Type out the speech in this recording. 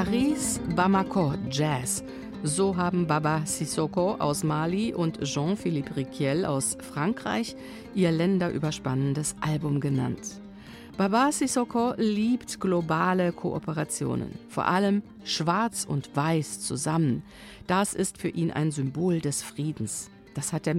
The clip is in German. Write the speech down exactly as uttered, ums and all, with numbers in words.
Paris, Bamako, Jazz. So haben Baba Sissoko aus Mali und Jean-Philippe Riquiel aus Frankreich ihr länderüberspannendes Album genannt. Baba Sissoko liebt globale Kooperationen, vor allem Schwarz und Weiß zusammen. Das ist für ihn ein Symbol des Friedens. Das hat er